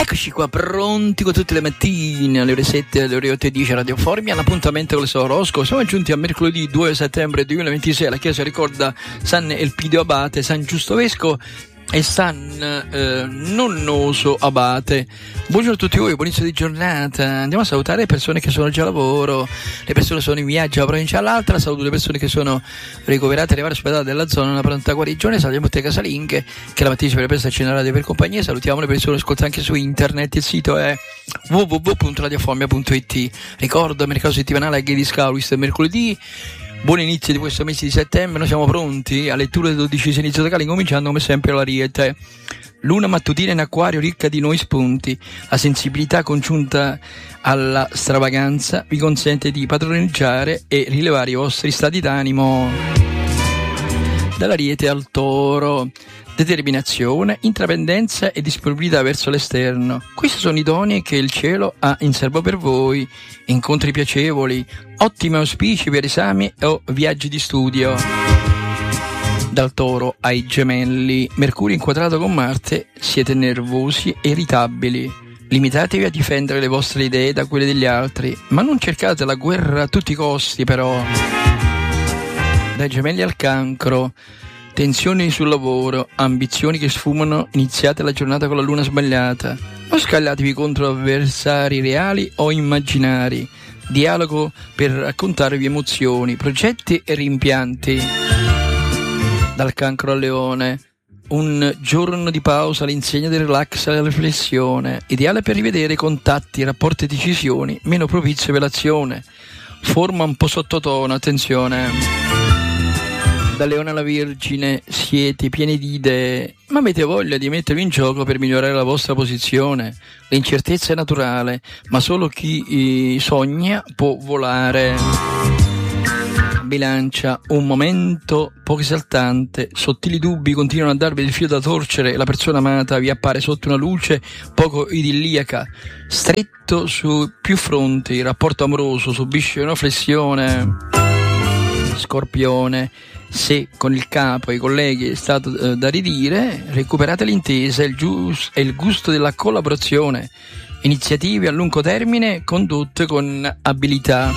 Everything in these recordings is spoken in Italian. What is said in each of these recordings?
Eccoci qua, pronti con tutte le mattine alle ore 7 alle ore 8 e 10 Radio Formia, l'appuntamento con le sue oroscopo. Siamo giunti a mercoledì 2 settembre 2026, la Chiesa ricorda San Elpidio Abate, San Giusto Vescovo e San Nonnoso Abate. Buongiorno a tutti voi, buon inizio di giornata. Andiamo a salutare le persone che sono già a lavoro, le persone che sono in viaggio da una provincia all'altra. Saluto le persone che sono ricoverate alle varie ospedali della zona, una pronta guarigione. Salutiamo te casalinghe che la mattina ci per esserci nella radio per compagnia. Salutiamo le persone che ascoltano anche su internet, il sito è www.radioformia.it. Ricordo mercato settimanale a Ghedi Scaulis mercoledì. Buon inizio di questo mese di settembre, noi siamo pronti a lettura del 12 inizio locale, incominciando come sempre l'Ariete. Luna mattutina in Acquario ricca di nuovi spunti, la sensibilità congiunta alla stravaganza vi consente di padroneggiare e rilevare i vostri stati d'animo. Dall'Ariete al Toro, determinazione, intraprendenza e disponibilità verso l'esterno. Questi sono i doni che il cielo ha in serbo per voi. Incontri piacevoli, ottimi auspici per esami o viaggi di studio. Dal Toro ai Gemelli, Mercurio inquadrato con Marte, siete nervosi e irritabili. Limitatevi a difendere le vostre idee da quelle degli altri, ma non cercate la guerra a tutti i costi però. Dai Gemelli al Cancro, tensioni sul lavoro, ambizioni che sfumano, iniziate la giornata con la luna sbagliata. Non scagliatevi contro avversari reali o immaginari. Dialogo per raccontarvi emozioni, progetti e rimpianti. Dal Cancro al Leone, un giorno di pausa all'insegna del relax e della riflessione, ideale per rivedere contatti, rapporti e decisioni, meno propizio per l'azione. Forma un po' sottotono, attenzione. Da Leone alla Vergine, siete pieni di idee, ma avete voglia di mettervi in gioco per migliorare la vostra posizione. L'incertezza è naturale, ma solo chi sogna può volare. Bilancia, un momento poco esaltante, sottili dubbi continuano a darvi il filo da torcere e la persona amata vi appare sotto una luce poco idilliaca. Stretto su più fronti, il rapporto amoroso subisce una flessione. Scorpione, se con il capo e i colleghi è stato da ridire, recuperate l'intesa e il gusto della collaborazione. Iniziative a lungo termine condotte con abilità.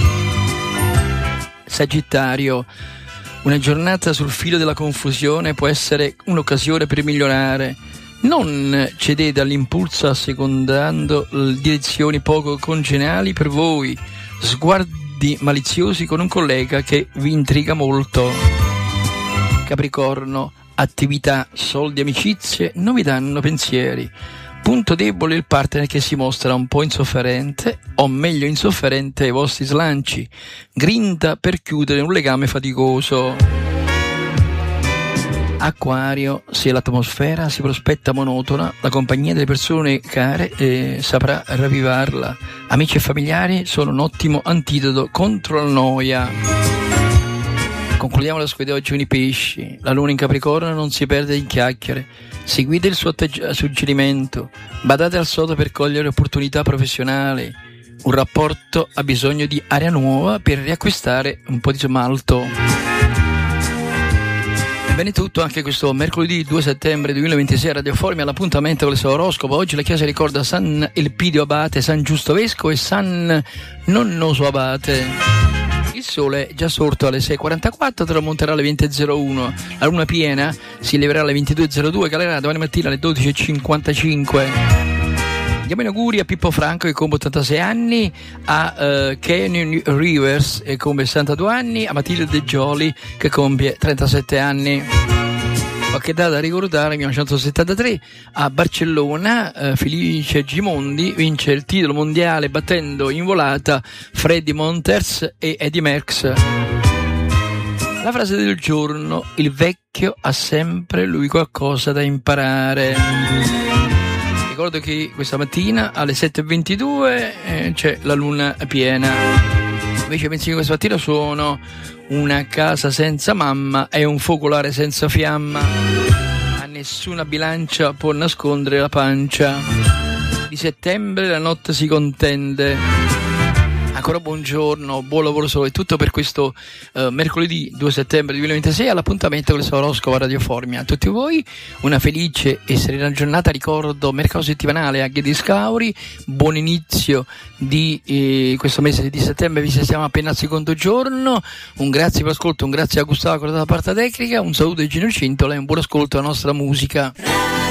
Sagittario, una giornata sul filo della confusione può essere un'occasione per migliorare. Non cedete all'impulso assecondando direzioni poco congeniali per voi. Sguardi maliziosi con un collega che vi intriga molto. Capricorno, attività, soldi, amicizie non vi danno pensieri. Punto debole il partner che si mostra un po' insofferente, o meglio insofferente ai vostri slanci. Grinta per chiudere un legame faticoso. Acquario, se l'atmosfera si prospetta monotona, la compagnia delle persone care saprà ravvivarla. Amici e familiari sono un ottimo antidoto contro la noia. Concludiamo la sfida oggi con i pesci. La luna in Capricorno non si perde in chiacchiere. Seguite il suo suggerimento. Badate al sodo per cogliere opportunità professionali. Un rapporto ha bisogno di aria nuova per riacquistare un po' di smalto. Bene tutto anche questo mercoledì 2 settembre 2026 a Radio Formia, all'appuntamento con il suo oroscopo. Oggi la Chiesa ricorda San Elpidio Abate, San Giusto Vescovo e San Nonnoso Abate. Il sole è già sorto alle 6.44, tramonterà alle 20.01. La luna piena si leverà alle 22.02, calerà domani mattina alle 12.55. Diamo in auguri a Pippo Franco che compie 86 anni, a Kenny Rivers che compie 62 anni, a Matilde De Gioli che compie 37 anni. Qualche data da ricordare: 1973 a Barcellona Felice Gimondi vince il titolo mondiale battendo in volata Freddy Monters e Eddy Merckx. La frase del giorno: il vecchio ha sempre lui qualcosa da imparare. Ricordo che questa mattina alle 7.22 c'è la luna piena. Invece i pensieri questa mattina sono: una casa senza mamma è un focolare senza fiamma. A nessuna bilancia può nascondere la pancia. Di settembre la notte si contende. Ancora buongiorno, buon lavoro solo, è tutto per questo mercoledì 2 settembre 2026 all'appuntamento con il suo oroscopo a Radio Formia. A tutti voi una felice e serena giornata, ricordo mercato settimanale a Ghedi Scauri, buon inizio di questo mese di settembre, vi siamo appena al secondo giorno, un grazie per l'ascolto, un grazie a Gustavo con la parte tecnica, un saluto di Gino Cintola e un buon ascolto alla nostra musica.